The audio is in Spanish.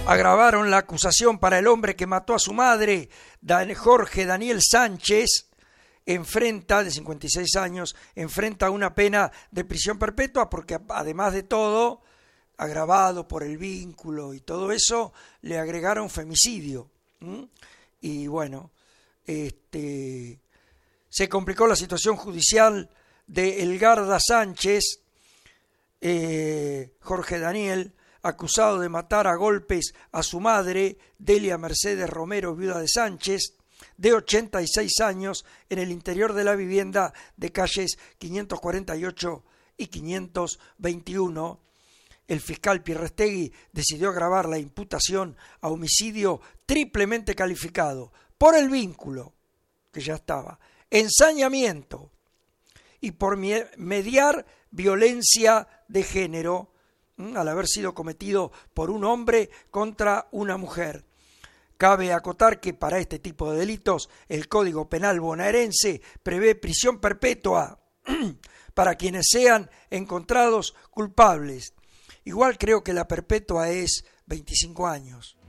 Agravaron la acusación para el hombre que mató a su madre. Jorge Daniel Sánchez, de 56 años, enfrenta una pena de prisión perpetua porque, además de todo, agravado por el vínculo y todo eso, le agregaron femicidio. Y bueno, se complicó la situación judicial de Elgarda Sánchez, Jorge Daniel, acusado de matar a golpes a su madre, Delia Mercedes Romero, viuda de Sánchez, de 86 años, en el interior de la vivienda de calles 548 y 521. El fiscal Pierrestegui decidió agravar la imputación a homicidio triplemente calificado por el vínculo, que ya estaba, ensañamiento y por mediar violencia de género, al haber sido cometido por un hombre contra una mujer. Cabe acotar que para este tipo de delitos el Código Penal bonaerense prevé prisión perpetua para quienes sean encontrados culpables. Igual creo que la perpetua es 25 años.